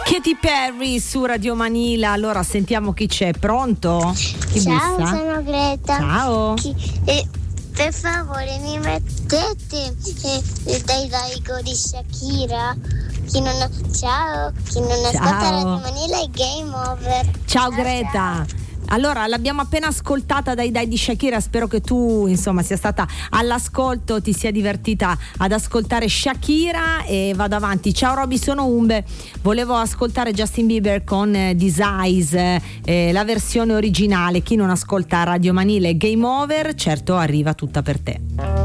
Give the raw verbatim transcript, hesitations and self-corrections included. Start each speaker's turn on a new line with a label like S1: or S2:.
S1: Katy Perry su Radio Manila. Allora sentiamo chi c'è. Pronto? Chi
S2: Ciao,
S1: bussa?
S2: sono Greta.
S1: Ciao.
S2: Chi, eh, per favore mi mettete eh, eh, dai Daigo di Shakira. Chi non ha, ciao, chi non ascolta Radio Manila è Game Over.
S1: Ciao, ciao Greta. Ciao. Allora, l'abbiamo appena ascoltata dai dai di Shakira, spero che tu insomma sia stata all'ascolto, ti sia divertita ad ascoltare Shakira e vado avanti. Ciao Roby, sono Umbe, volevo ascoltare Justin Bieber con eh, These Eyes, eh, la versione originale. Chi non ascolta Radio Manila è Game Over, certo arriva tutta per te.